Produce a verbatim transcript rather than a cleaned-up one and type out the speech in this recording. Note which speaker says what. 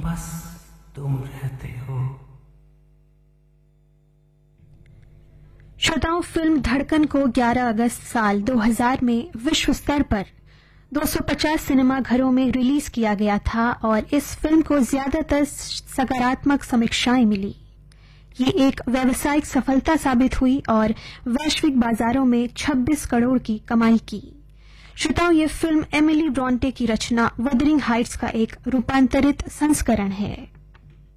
Speaker 1: बस तुम रहते हो।
Speaker 2: श्रोताओं, फिल्म धड़कन को ग्यारह अगस्त साल दो हज़ार में विश्व स्तर पर दो सौ पचास सिनेमा घरों में रिलीज किया गया था और इस फिल्म को ज्यादातर सकारात्मक समीक्षाएं मिली। ये एक व्यावसायिक सफलता साबित हुई और वैश्विक बाजारों में छब्बीस करोड़ की कमाई की। श्रोताओं, ये फिल्म एमिली ब्रॉन्टे की रचना वदरिंग हाइट्स का एक रूपांतरित संस्करण है।